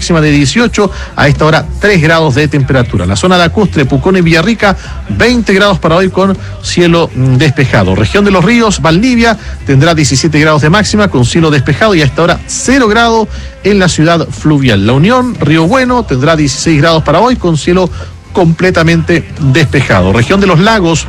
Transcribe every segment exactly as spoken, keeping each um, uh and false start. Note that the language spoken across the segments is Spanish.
máxima de dieciocho, a esta hora tres grados de temperatura. La zona lacustre, Pucón y Villarrica, veinte grados para hoy con cielo despejado. Región de los Ríos, Valdivia, tendrá diecisiete grados de máxima con cielo despejado y a esta hora cero grados en la ciudad fluvial. La Unión, Río Bueno, tendrá dieciséis grados para hoy con cielo completamente despejado. Región de los Lagos,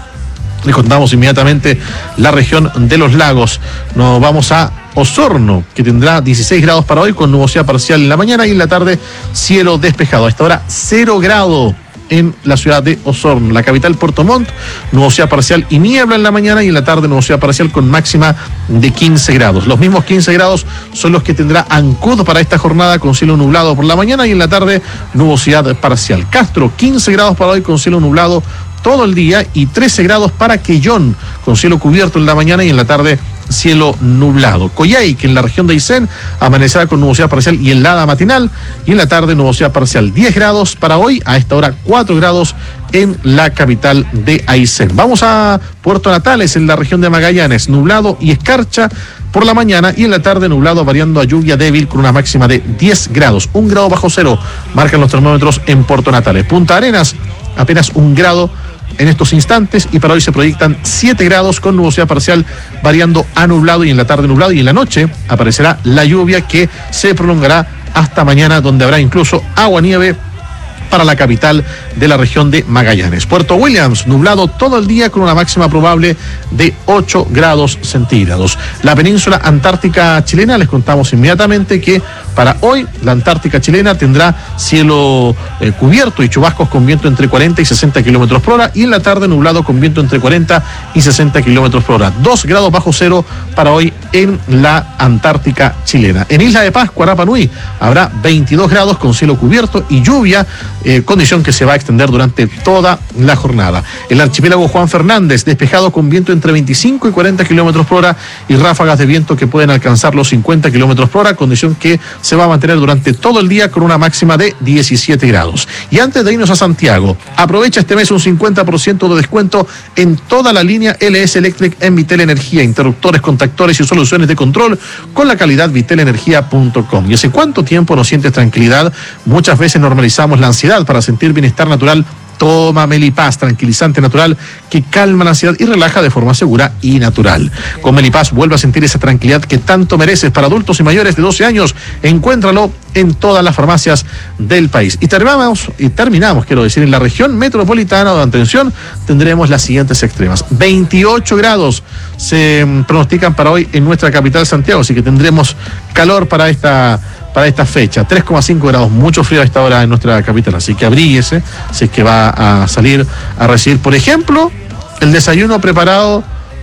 les contamos inmediatamente la región de los lagos. Nos vamos a Osorno, que tendrá dieciséis grados para hoy con nubosidad parcial en la mañana y en la tarde cielo despejado. A esta hora cero grado en la ciudad de Osorno. La capital, Puerto Montt, nubosidad parcial y niebla en la mañana y en la tarde nubosidad parcial con máxima de quince grados. Los mismos quince grados son los que tendrá Ancud para esta jornada con cielo nublado por la mañana y en la tarde nubosidad parcial. Castro, quince grados para hoy con cielo nublado todo el día y trece grados para Quellón con cielo cubierto en la mañana y en la tarde cielo nublado. Coyhai, que en la región de Aysén amanecerá con nubosidad parcial y helada matinal y en la tarde nubosidad parcial. diez grados para hoy, a esta hora cuatro grados en la capital de Aysén. Vamos a Puerto Natales, en la región de Magallanes, nublado y escarcha por la mañana y en la tarde nublado variando a lluvia débil con una máxima de diez grados. Un grado bajo cero marcan los termómetros en Puerto Natales. Punta Arenas, apenas un grado en estos instantes y para hoy se proyectan siete grados con nubosidad parcial variando a nublado y en la tarde nublado y en la noche aparecerá la lluvia que se prolongará hasta mañana donde habrá incluso agua-nieve para la capital de la región de Magallanes. Puerto Williams, nublado todo el día con una máxima probable de ocho grados centígrados. La península antártica chilena, les contamos inmediatamente que para hoy la Antártica chilena tendrá cielo eh, cubierto y chubascos con viento entre cuarenta y sesenta kilómetros por hora y en la tarde nublado con viento entre cuarenta y sesenta kilómetros por hora. dos grados bajo cero para hoy en la Antártica chilena. En Isla de Pascua, Rapa Nui, habrá veintidós grados con cielo cubierto y lluvia, eh, condición que se va a extender durante toda la jornada. El archipiélago Juan Fernández, despejado con viento entre veinticinco y cuarenta kilómetros por hora y ráfagas de viento que pueden alcanzar los cincuenta kilómetros por hora, condición que se va a mantener durante todo el día con una máxima de diecisiete grados. Y antes de irnos a Santiago, aprovecha este mes un cincuenta por ciento de descuento en toda la línea L S Electric en Vitel Energía, interruptores, contactores y soluciones de control con la calidad vitel energía punto com. ¿Y hace cuánto tiempo no sientes tranquilidad? Muchas veces normalizamos la ansiedad. Para sentir bienestar natural, toma Melipaz, tranquilizante natural que calma la ansiedad y relaja de forma segura y natural. Con Melipaz vuelve a sentir esa tranquilidad que tanto mereces. Para adultos y mayores de doce años, encuéntralo en todas las farmacias del país. Y terminamos, y terminamos, quiero decir, en la región metropolitana, donde, atención, tendremos las siguientes extremas. veintiocho grados se pronostican para hoy en nuestra capital, Santiago, así que tendremos calor para esta para esta fecha. tres coma cinco grados, mucho frío a esta hora en nuestra capital, así que abríguese si es que va a salir a recibir, por ejemplo, el desayuno preparado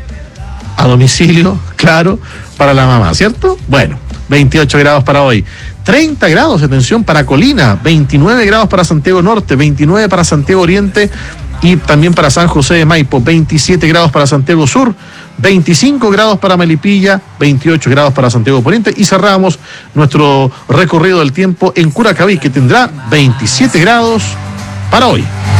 a domicilio, claro, para la mamá, ¿cierto? Bueno, veintiocho grados para hoy. treinta grados, atención, para Colina, veintinueve grados para Santiago Norte, veintinueve para Santiago Oriente y también para San José de Maipo, veintisiete grados para Santiago Sur, veinticinco grados para Melipilla, veintiocho grados para Santiago Poniente y cerramos nuestro recorrido del tiempo en Curacaví, que tendrá veintisiete grados para hoy.